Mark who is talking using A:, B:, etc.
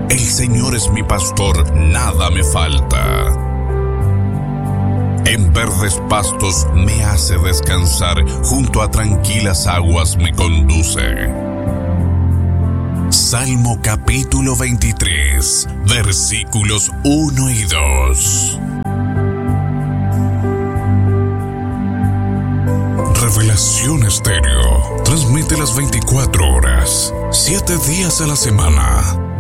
A: El Señor es mi pastor, nada me falta. En verdes pastos me hace descansar, junto a tranquilas aguas me conduce. Salmo capítulo 23, versículos 1 y 2. Revelación Estéreo transmite las 24 horas, 7 días a la semana.